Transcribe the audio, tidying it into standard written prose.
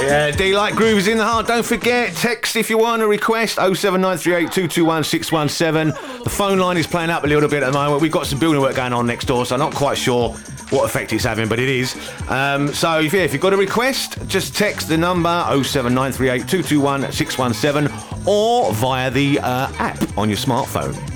Yeah, D-Like Groove is in the heart. Don't forget, text if you want a request, 07938 221 617. The phone line is playing up a little bit at the moment. We've got some building work going on next door, so I'm not quite sure what effect it's having, but it is. So if you've got a request, just text the number 07938 221 617 or via the app on your smartphone.